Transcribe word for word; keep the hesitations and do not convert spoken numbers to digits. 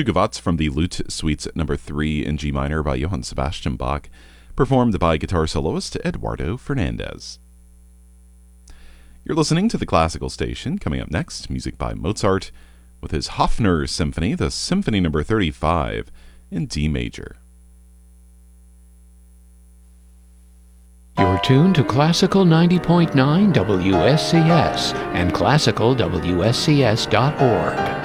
Stückewatz from the Lute Suites number three in G minor by Johann Sebastian Bach, performed by guitar soloist Eduardo Fernandez. You're listening to the Classical Station. Coming up next, music by Mozart with his Hofner Symphony, the Symphony number thirty-five in D major. You're tuned to Classical ninety point nine W S C S and classical W S C S dot org.